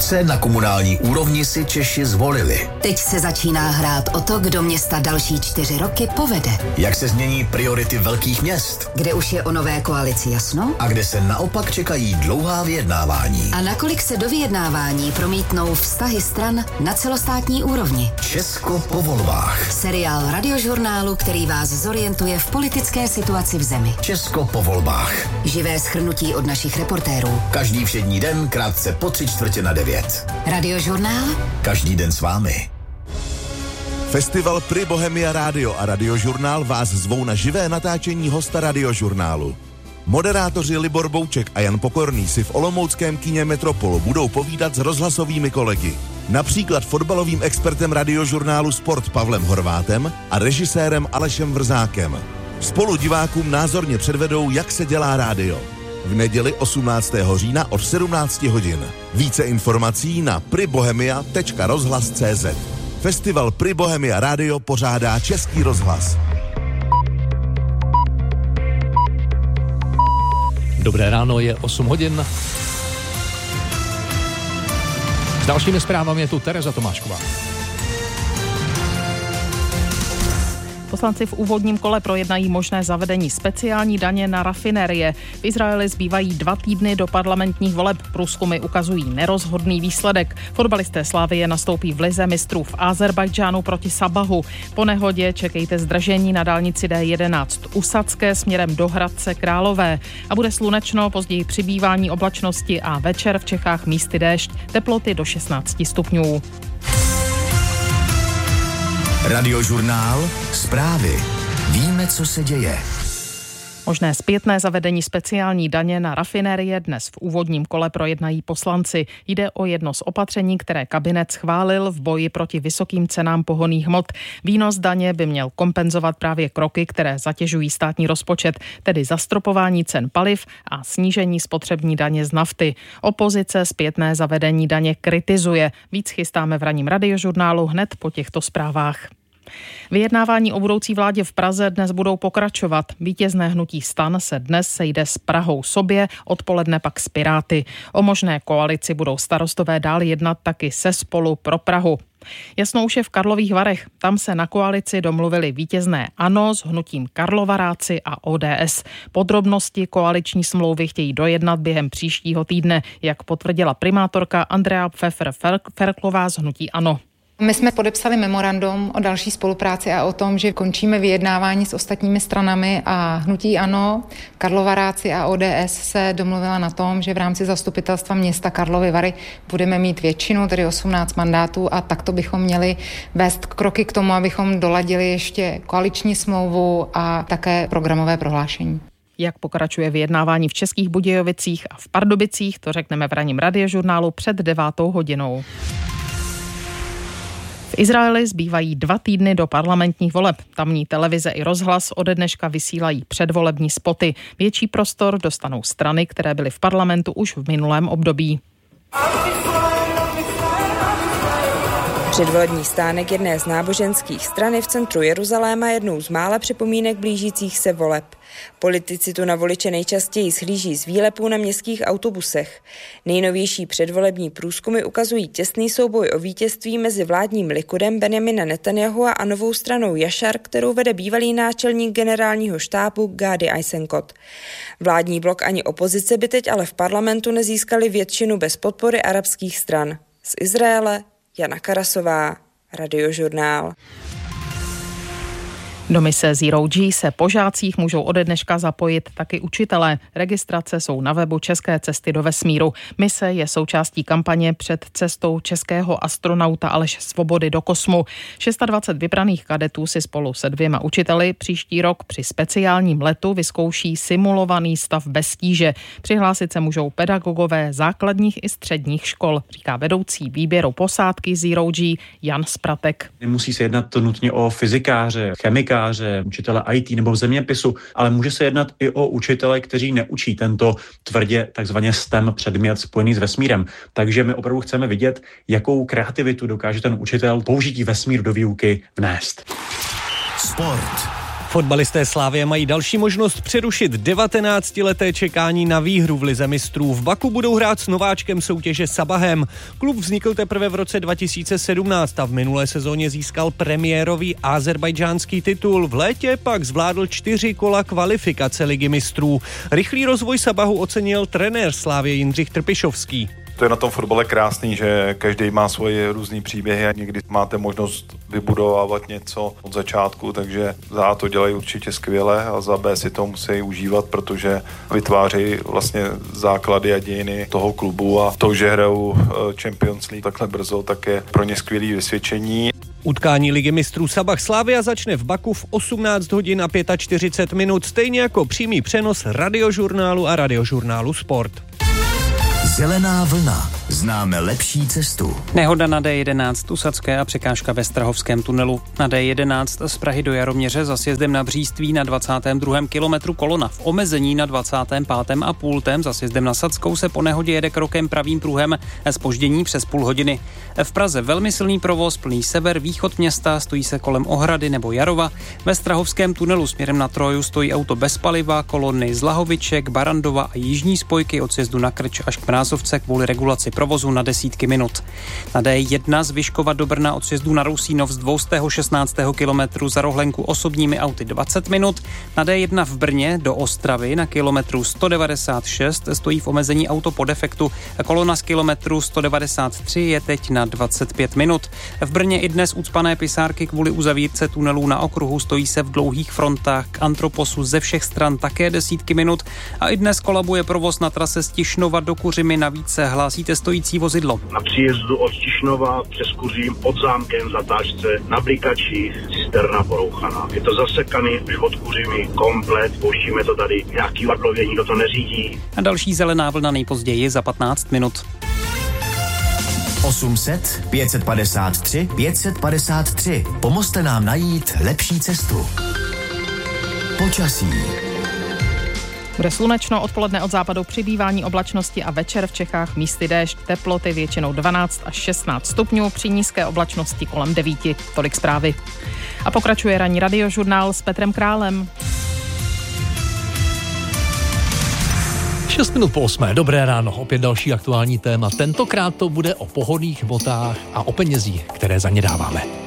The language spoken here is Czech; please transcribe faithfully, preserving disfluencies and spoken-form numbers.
Obce na komunální úrovni si Češi zvolili. Teď se začíná hrát o to, kdo města další čtyři roky povede. Jak se změní priority velkých měst? Kde už je o nové koalici jasno? A kde se naopak čekají dlouhá vyjednávání? A nakolik se do vyjednávání promítnou vztahy stran na celostátní úrovni? Česko po volbách. Seriál Radiožurnálu, který vás zorientuje v politické situaci v zemi. Česko po volbách. Živé shrnutí od našich reportérů. Každý všední den, krátce po tři čtvrtě na devět. Radiožurnál? Každý den s vámi. Festival Pri Bohemia Rádio a Radiožurnál vás zvou na živé natáčení hosta Radiožurnálu. Moderátoři Libor Bouček a Jan Pokorný si v olomouckém kině Metropolu budou povídat s rozhlasovými kolegy. Například fotbalovým expertem Radiožurnálu Sport Pavlem Horvátem a režisérem Alešem Vrzákem. Spolu divákům názorně předvedou, jak se dělá rádio. V neděli osmnáctého října od sedmnácti hodin. Více informací na pribohemia tečka rozhlas tečka cé zet. Festival Pri Bohemia Rádio pořádá Český rozhlas. Dobré ráno, je osm hodin. S dalšími zprávami je tu Tereza Tomášková. Poslanci v úvodním kole projednají možné zavedení speciální daně na rafinérie. V Izraeli zbývají dva týdny do parlamentních voleb. Průzkumy ukazují nerozhodný výsledek. Fotbalisté Slavie nastoupí v lize mistrů v Azerbajdžánu proti Sabahu. Po nehodě čekejte zdržení na dálnici D jedenáct u Sadské směrem do Hradce Králové. A bude slunečno, později přibývání oblačnosti a večer v Čechách místy déšť. Teploty do šestnáct stupňů. Radiožurnál, zprávy. Víme, co se děje. Možné zpětné zavedení speciální daně na rafinérie dnes v úvodním kole projednají poslanci. Jde o jedno z opatření, které kabinet schválil v boji proti vysokým cenám pohonných hmot. Výnos daně by měl kompenzovat právě kroky, které zatěžují státní rozpočet, tedy zastropování cen paliv a snížení spotřební daně z nafty. Opozice zpětné zavedení daně kritizuje. Víc chystáme v ranním Radiožurnálu hned po těchto zprávách. Vyjednávání o budoucí vládě v Praze dnes budou pokračovat. Vítězné hnutí STAN se dnes sejde s Prahou sobě, odpoledne pak s Piráty. O možné koalici budou starostové dál jednat taky se Spolu pro Prahu. Jasno už je v Karlových Varech. Tam se na koalici domluvili vítězné ANO s hnutím Karlovaráci a O D S. Podrobnosti koaliční smlouvy chtějí dojednat během příštího týdne, jak potvrdila primátorka Andrea Pfeffer-Ferklová z hnutí ANO. My jsme podepsali memorandum o další spolupráci a o tom, že končíme vyjednávání s ostatními stranami a hnutí ANO, Karlovaráci a O D S se domluvila na tom, že v rámci zastupitelstva města Karlovy Vary budeme mít většinu, tedy osmnáct mandátů a takto bychom měli vést kroky k tomu, abychom doladili ještě koaliční smlouvu a také programové prohlášení. Jak pokračuje vyjednávání v Českých Budějovicích a v Pardubicích, to řekneme v ranním Radiožurnálu před devátou hodinou. V Izraeli zbývají dva týdny do parlamentních voleb. Tamní televize i rozhlas ode dneška vysílají předvolební spoty. Větší prostor dostanou strany, které byly v parlamentu už v minulém období. Předvolební stánek jedné z náboženských stran je v centru Jeruzaléma jednou z mála připomínek blížících se voleb. Politici tu na voliče nejčastěji shlíží z výlepů na městských autobusech. Nejnovější předvolební průzkumy ukazují těsný souboj o vítězství mezi vládním Likudem Benjamina Netanyahua a novou stranou Jašar, kterou vede bývalý náčelník generálního štábu Gadi Eisenkot. Vládní blok ani opozice by teď ale v parlamentu nezískali většinu bez podpory arabských stran. Z Izraele Jana Karasová, Radiožurnál. Do mise Zero G se po žácích můžou ode dneška zapojit taky učitelé. Registrace jsou na webu České cesty do vesmíru. Mise je součástí kampaně před cestou českého astronauta Aleše Svobody do kosmu. dvacet šest vybraných kadetů si spolu se dvěma učiteli příští rok při speciálním letu vyzkouší simulovaný stav bez tíže. Přihlásit se můžou pedagogové základních i středních škol, říká vedoucí výběru posádky Zero G Jan Spratek. Nemusí se jednat to nutně o fyzikáře, chemikáře, učitele í té nebo v zeměpisu, ale může se jednat i o učitele, kteří neučí tento tvrdě takzvaně STEM předmět spojený s vesmírem. Takže my opravdu chceme vidět, jakou kreativitu dokáže ten učitel použití vesmíru do výuky vnést. Sport. Fotbalisté Slavie mají další možnost přerušit devatenáctileté čekání na výhru v lize mistrů. V Baku budou hrát s nováčkem soutěže Sabahem. Klub vznikl teprve v roce dva tisíce sedmnáct a v minulé sezóně získal premiérový azerbajdžánský titul. V létě pak zvládl čtyři kola kvalifikace ligy mistrů. Rychlý rozvoj Sabahu ocenil trenér Slavie Jindřich Trpišovský. To je na tom fotbale krásný, že každý má svoje různý příběhy a někdy máte možnost vybudovávat něco od začátku, takže za A to dělají určitě skvěle a za B si to musí užívat, protože vytváří vlastně základy a dějiny toho klubu a to, že hrajou Champions League takhle brzo, tak je pro ně skvělý vysvědčení. Utkání ligy mistrů Sabah Slavia začne v Baku v osmnáct hodin a čtyřicet pět minut, stejně jako přímý přenos Radiožurnálu a Radiožurnálu Sport. Zelená vlna. Známe lepší cestu. Nehoda na D jedenáct u Sadské a překážka ve Strahovském tunelu. Na D jedenáct z Prahy do Jaroměře za sjezdem na Bříství na dvacátém druhém kilometru kolona. V omezení na dvacátém pátém a půltém za sjezdem na Sadskou se po nehodě jede krokem pravým pruhem, zpoždění přes půl hodiny. V Praze velmi silný provoz, plný sever, východ města, stojí se kolem Ohrady nebo Jarova. Ve Strahovském tunelu směrem na Troju stojí auto bez paliva, kolony z Lahoviček, Barandova a jižní spojky od sjezdu na Krč až k Mrázovce kvůli regulaci provozu na desítky minut. Na D jedna z Vyškova do Brna od sjezdu na Rousínov z dvě stě šestnáct kilometrů za rohlenku osobními auty dvacet minut. Na D jedna v Brně do Ostravy na kilometru sto devadesát šest stojí v omezení auto po defektu. Kolona z kilometru sto devadesát tři je teď na dvacet pět minut. V Brně i dnes ucpané pisárky kvůli uzavírce tunelů na okruhu, stojí se v dlouhých frontách k Antroposu ze všech stran také desítky minut a i dnes kolabuje provoz na trase z Tišnova do Kuřimy, navíc se hlásíte stojící vozidlo. Na příjezdu od Tišnova přes Kuřím pod zámkem zatáčce na Blikačích cisterna porouchaná. Je to zasekaný už od Kuřimy komplet, pouštíme to tady nějaký vadlově, nikdo to neřídí. A další zelená vlna nejpozději za patnáct minut. osm set, pět set padesát tři, pět set padesát tři. Pomozte nám najít lepší cestu. Počasí. Bude slunečno, odpoledne od západu přibývání oblačnosti a večer v Čechách místy déšť, teploty většinou dvanáct až šestnáct stupňů, při nízké oblačnosti kolem devět. Tolik zprávy. A pokračuje ranní Radiožurnál s Petrem Králem. šest minut po osmé, dobré ráno, opět další aktuální téma. Tentokrát to bude o pohonných hmotách a o penězích, které za ně dáváme.